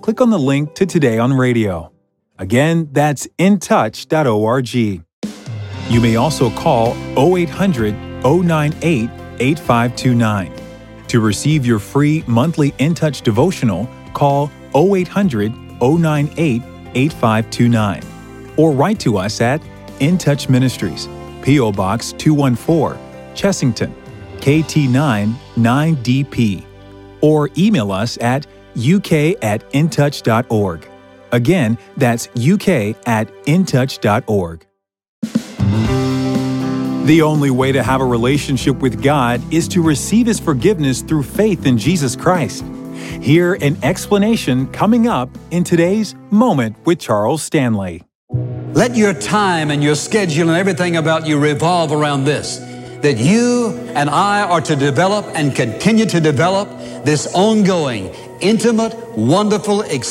click on the link to Today on Radio. Again, that's intouch.org. You may also call 0800-098-8529. To receive your free monthly In Touch devotional, call 0800-098-8529. Or write to us at In Touch Ministries, P.O. Box 214, Chessington, KT9 9DP. Or email us at uk@intouch.org. Again, that's uk@intouch.org. The only way to have a relationship with God is to receive His forgiveness through faith in Jesus Christ. Hear an explanation coming up in today's Moment with Charles Stanley. Let your time and your schedule and everything about you revolve around this, that you and I are to develop and continue to develop this ongoing, intimate, wonderful experience